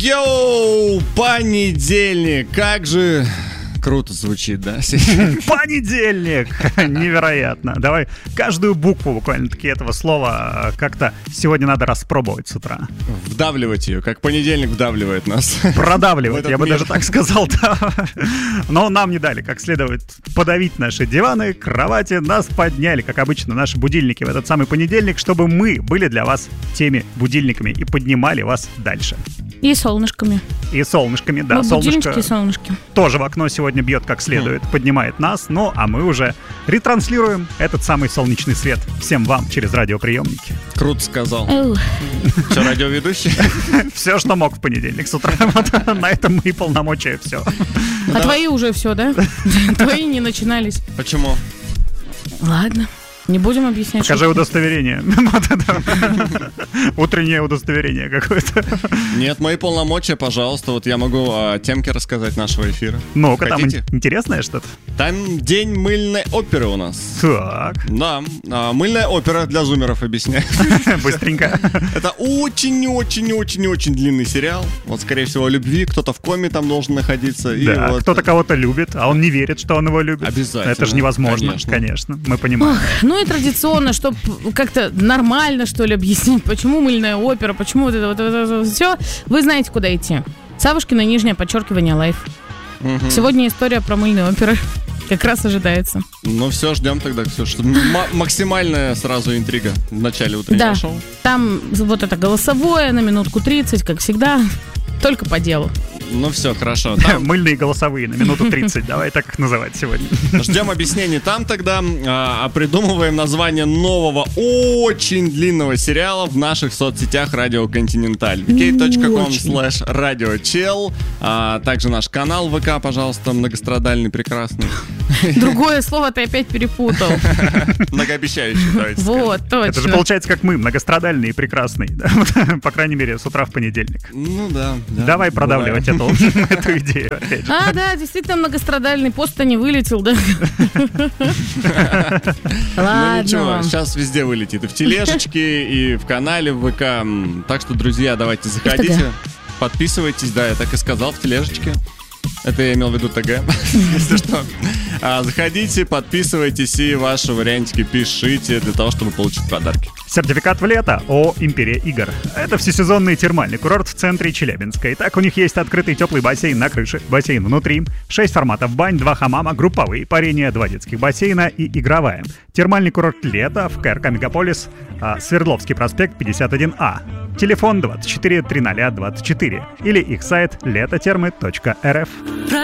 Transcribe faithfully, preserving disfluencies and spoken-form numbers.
Йоу, понедельник, как же круто звучит, да? Понедельник! Невероятно. Давай каждую букву буквально-таки этого слова как-то сегодня надо распробовать с утра. Вдавливать ее, как понедельник вдавливает нас. Продавливать, я бы даже так сказал, да. Но нам не дали как следует подавить наши диваны, кровати, нас подняли, как обычно, наши будильники в этот самый понедельник, чтобы мы были для вас теми будильниками и поднимали вас дальше. И солнышками. И солнышками, да. Мы будильнички солнышко и солнышки. Тоже в окно сегодня бьет как следует, поднимает нас, ну а мы уже ретранслируем этот самый солнечный свет всем вам через радиоприемники. Круто сказал. Эх. Что, радиоведущий? Все, что мог в понедельник с утра. На этом мы и полномочия все. А твои уже все, да? Твои не начинались. Почему? Ладно. Не будем объяснять. Покажи удостоверение. Утреннее удостоверение какое-то. Нет, мои полномочия, пожалуйста. Вот я могу о темке рассказать нашего эфира. Ну-ка, там интересное что-то? Там день мыльной оперы у нас. Так. Да, а, мыльная опера для зумеров, объясняю. Быстренько. Это очень-очень-очень-очень длинный сериал. Вот, скорее всего, о любви. Кто-то в коме там должен находиться. И да, вот... кто-то кого-то любит, а он не верит, что он его любит. Обязательно. Это же невозможно, конечно. конечно. Мы понимаем. Ох, ну и традиционно, чтобы как-то нормально, что ли, объяснить, почему мыльная опера, почему вот это вот, вот, вот все, вы знаете, куда идти. Савушкина, нижнее подчеркивание, лайф. Угу. Сегодня история про мыльные оперы как раз ожидается. Ну все, ждем тогда, Ксюш. М- максимальная сразу интрига в начале утреннего да. шоу. Там вот это голосовое на минутку тридцать, как всегда, только по делу. Ну все, хорошо. Там... Мыльные голосовые на минуту тридцать, давай так их называть сегодня. Ждем объяснений там тогда, а придумываем название нового очень длинного сериала в наших соцсетях Радио Континенталь. ви кей точка ком слэш радиочел. Также наш канал ВК, пожалуйста, многострадальный, прекрасный. Другое слово ты опять перепутал. Многообещающий, давайте. Вот, точно. Это же получается как мы, многострадальный и прекрасный. По крайней мере, с утра в понедельник. Ну да. Давай продавливать эту эту идею. А, да, действительно многострадальный, пост-то не вылетел, да? Ладно. Ну ничего, сейчас везде вылетит. И в тележечке, и в канале в ВК. Так что, друзья, давайте заходите, подписывайтесь. Да, я так и сказал, в тележечке. Это я имел в виду ТГ, если что. А, заходите, подписывайтесь и ваши вариантики пишите для того, чтобы получить подарки. Сертификат в лето ООО «Империя игр». Это всесезонный термальный курорт в центре Челябинска. Итак, у них есть открытый теплый бассейн на крыше, бассейн внутри, шесть форматов бань, два хамама, групповые, парения, два детских бассейна и игровая. Термальный курорт «Лето» в КРК «Мегаполис», Свердловский проспект пятьдесят один А. Телефон двадцать четыре триста двадцать четыре или их сайт летотермы точка эр эф.